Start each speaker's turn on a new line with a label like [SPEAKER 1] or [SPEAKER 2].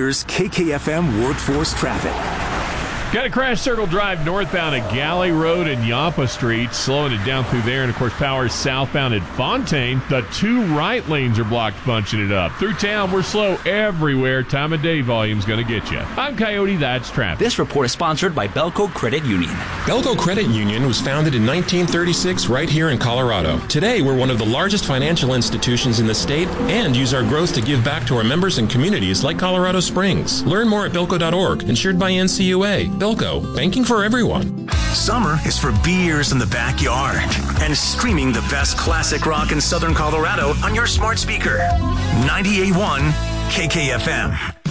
[SPEAKER 1] Here's KKFM Workforce Traffic.
[SPEAKER 2] Got a crash Circle Drive northbound at Galley Road and Yampa Street, slowing it down through there. And, of course, power is southbound at Fontaine. The 2 right lanes are blocked, bunching it up. Through town, we're slow everywhere. Time of day volume's going to get you. I'm Coyote, that's traffic.
[SPEAKER 3] This report is sponsored by Belco Credit Union.
[SPEAKER 4] Belco Credit Union was founded in 1936 right here in Colorado. Today, we're one of the largest financial institutions in the state and use our growth to give back to our members and communities like Colorado Springs. Learn more at belco.org, insured by NCUA. Belco, banking for everyone.
[SPEAKER 1] Summer is for beers in the backyard and streaming the best classic rock in Southern Colorado on your smart speaker. 98.1 KKFM.